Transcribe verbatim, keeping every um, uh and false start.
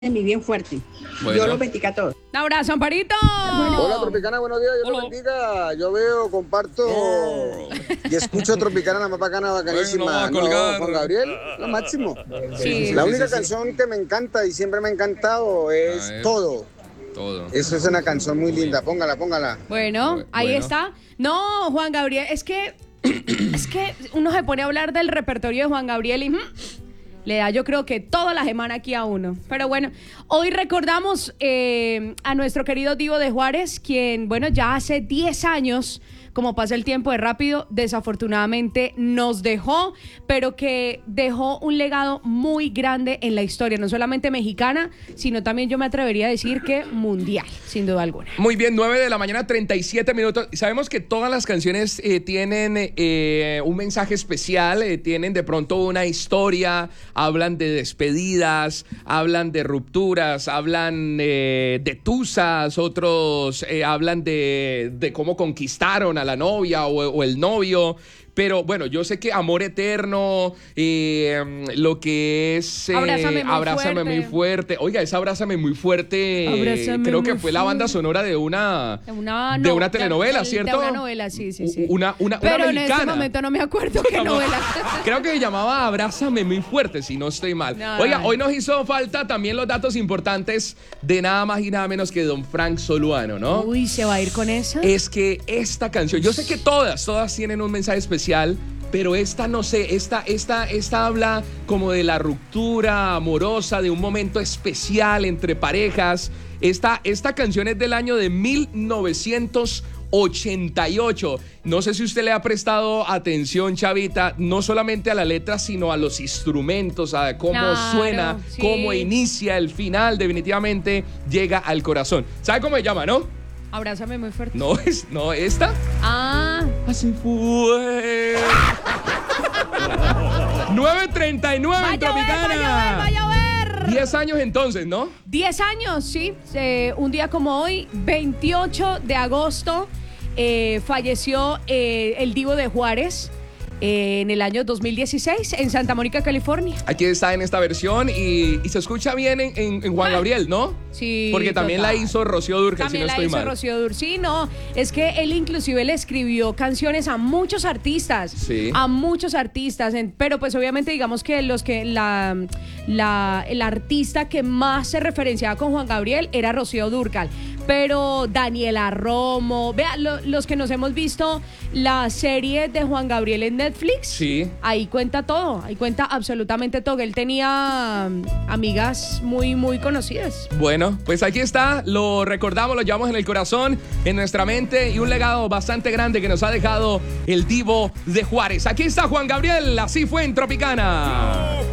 mi bien fuerte. Bueno. Yo los bendiga a todos. Un abrazo, Amparito. Hola, Tropicana, buenos días. Yo Hola. te bendiga. Yo veo, comparto y escucho Tropicana, la más bacana, bacanísima. Bueno, vamos a No, colgar. Juan Gabriel, lo máximo. Sí. La Sí, única sí, sí, canción que me encanta y siempre me ha encantado A es ver. Todo. Todo. Eso es una canción muy linda. Póngala, póngala. Bueno, Bueno. ahí está. No, Juan Gabriel, es que es que uno se pone a hablar del repertorio de Juan Gabriel y mm, le da yo creo que toda la semana aquí a uno. Pero bueno, hoy recordamos eh, a nuestro querido Divo de Juárez, quien, bueno, ya hace diez años, como pasa el tiempo de rápido, desafortunadamente nos dejó, pero que dejó un legado muy grande en la historia, no solamente mexicana, sino también yo me atrevería a decir que mundial, sin duda alguna. Muy bien, nueve de la mañana, treinta y siete minutos. Sabemos que todas las canciones eh, tienen eh, un mensaje especial, eh, tienen de pronto una historia, hablan de despedidas, hablan de rupturas, hablan eh, de tusas, otros eh, hablan de, de cómo conquistaron a la novia o, o el novio. Pero bueno, yo sé que Amor Eterno, eh, lo que es eh, Abrázame muy Abrázame fuerte. muy fuerte. Oiga, esa Abrázame muy fuerte, Abrázame creo que muy fue la banda fuerte. sonora de una, De una, de no- una telenovela, de- ¿cierto? De una novela, sí, sí, sí. Una, una, una Pero en mexicana. este momento no me acuerdo qué novela. Creo que se llamaba Abrázame muy fuerte, si no estoy mal. No. Oiga, hoy nos hizo falta también los datos importantes de nada más y nada menos que don Frank Soluano, ¿no? Uy, ¿se va a ir con esa? Es que esta canción, yo sé que todas, todas tienen un mensaje especial, pero esta no sé, esta, esta, esta habla como de la ruptura amorosa, de un momento especial entre parejas. Esta, esta canción es del año de mil novecientos ochenta y ocho. No sé si usted le ha prestado atención, Chavita, no solamente a la letra, sino a los instrumentos, a cómo Claro, suena, sí. cómo inicia el final, definitivamente llega al corazón. ¿Sabe cómo se llama, no? Abrázame muy fuerte. No, es, no, esta. Ah, Así fue. nueve treinta y nueve va a en llover, va a llover, va a Tropicana. llover. diez años entonces, ¿no? Diez años, sí. Eh, un día como hoy, veintiocho de agosto, eh, falleció eh, el Divo de Juárez eh, en el año dos mil dieciséis en Santa Mónica, California. Aquí está en esta versión y, y se escucha bien en, en- en Juan Ah. Gabriel, ¿no? Sí, Porque también total. la hizo Rocío Dúrcal, si También no la estoy hizo mal. Rocío Dur. Sí, no, es que él inclusive le escribió canciones a muchos artistas, Sí. a muchos artistas, en- pero pues obviamente digamos que los que la, la el artista que más se referenciaba con Juan Gabriel era Rocío Dúrcal, pero Daniela Romo, vea, lo- los que nos hemos visto la serie de Juan Gabriel en Netflix, Sí. ahí cuenta todo, ahí cuenta absolutamente todo. Él tenía um, amigas muy, muy conocidas. Bueno, pues aquí está, lo recordamos, lo llevamos en el corazón, en nuestra mente y un legado bastante grande que nos ha dejado el Divo de Juárez. Aquí está Juan Gabriel, así fue en Tropicana.